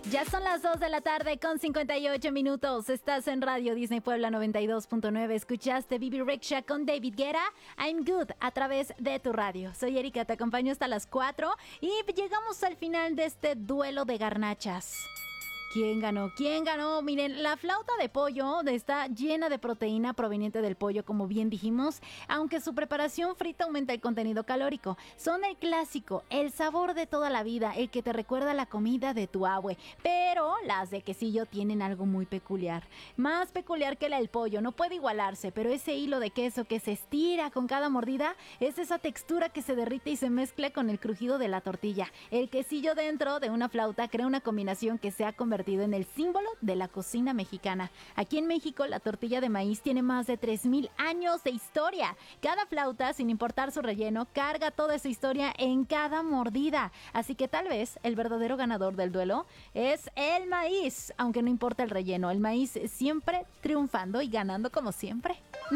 Ya son las 2 de la tarde con 58 minutos. Estás en Radio Disney Puebla 92.9. Escuchaste Bibi Rexha con David Guetta, I'm Good, a través de tu radio. Soy Erika, te acompaño hasta las 4 y llegamos al final de este duelo de garnachas. ¿Quién ganó? ¿Quién ganó? Miren, la flauta de pollo está llena de proteína proveniente del pollo, como bien dijimos, aunque su preparación frita aumenta el contenido calórico. Son el clásico, el sabor de toda la vida, el que te recuerda la comida de tu abue. Pero las de quesillo tienen algo muy peculiar. Más peculiar que la del pollo, no puede igualarse, pero ese hilo de queso que se estira con cada mordida es esa textura que se derrite y se mezcla con el crujido de la tortilla. El quesillo dentro de una flauta crea una combinación que se ha convertido en el símbolo de la cocina mexicana. Aquí en México, la tortilla de maíz tiene más de 3,000 años de historia. Cada flauta, sin importar su relleno, carga toda esa historia en cada mordida. Así que tal vez el verdadero ganador del duelo es el maíz, aunque no importa el relleno. El maíz siempre triunfando y ganando como siempre.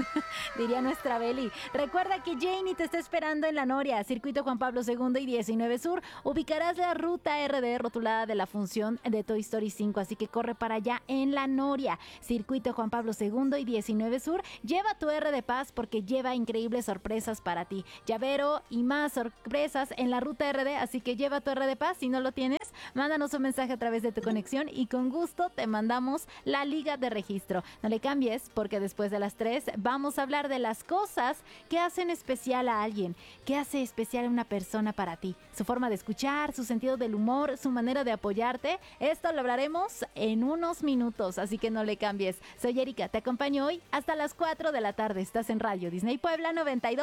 Diría nuestra Beli. Recuerda que Janie te está esperando en La Noria, Circuito Juan Pablo II y 19 Sur. Ubicarás la ruta RD rotulada de la función de Toy Story 5, así que corre para allá en La Noria, Circuito Juan Pablo II y 19 Sur. Lleva tu R de Paz porque lleva increíbles sorpresas para ti. Llavero y más sorpresas en la ruta RD, así que lleva tu R de Paz. Si no lo tienes, mándanos un mensaje a través de tu conexión y con gusto te mandamos la liga de registro. No le cambies porque después de las 3 vamos a hablar de las cosas que hacen especial a alguien, que hace especial a una persona para ti. Su forma de escuchar, su sentido del humor, su manera de apoyarte. Esto lo hablaremos en unos minutos, así que no le cambies. Soy Erika, te acompaño hoy hasta las 4 de la tarde. Estás en Radio Disney Puebla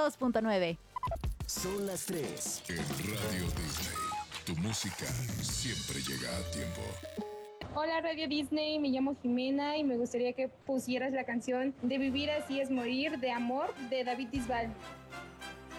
92.9. Son las 3 en Radio Disney. Tu música siempre llega a tiempo. Hola Radio Disney, me llamo Jimena y me gustaría que pusieras la canción de Vivir así es morir de Amor de David Bisbal.